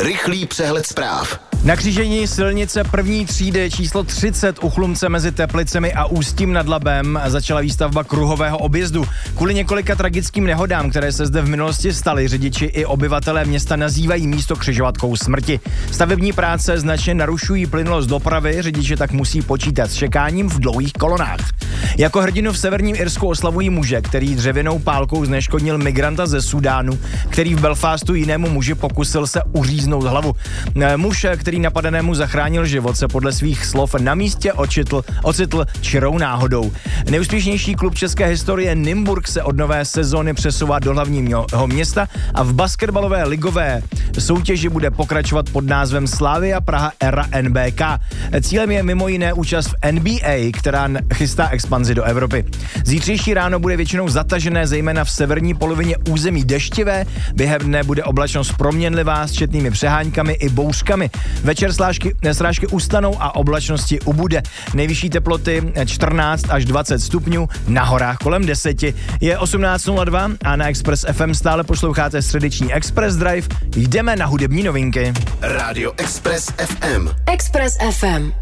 Rychlý přehled zpráv. Na křížení silnice první třídy číslo 30 u Chlumce mezi Teplicemi a Ústím nad Labem začala výstavba kruhového objezdu. Kvůli několika tragickým nehodám, které se zde v minulosti staly, řidiči i obyvatelé města nazývají místo křižovatkou smrti. Stavební práce značně narušují plynulost dopravy, řidiči tak musí počítat s čekáním v dlouhých kolonách. Jako hrdinu v Severním Irsku oslavují muže, který dřevěnou pálkou zneškodnil migranta ze Sudánu, který v Belfastu jinému muži pokusil se uříznout hlavu. Muž, který napadenému zachránil život, se podle svých slov na místě ocitl čirou náhodou. Nejúspěšnější klub české historie Nymburk se od nové sezóny přesouvá do hlavního města a v basketbalové ligové soutěži bude pokračovat pod názvem Slavia Praha Era NBK. Cílem je mimo jiné účast v NBA, která chystá expanzi do Evropy. Zítřejší ráno bude většinou zatažené, zejména v severní polovině území deštivé, během dne bude oblačnost proměnlivá s četnými přeháňkami i bouřkami. Večer srážky ustanou a oblačnosti ubude. Nejvyšší teploty 14 až 20 stupňů, na horách kolem 10. Je 18:02 a na Express FM stále posloucháte středeční Express Drive. Jdeme na hudební novinky. Rádio Express FM. Express FM.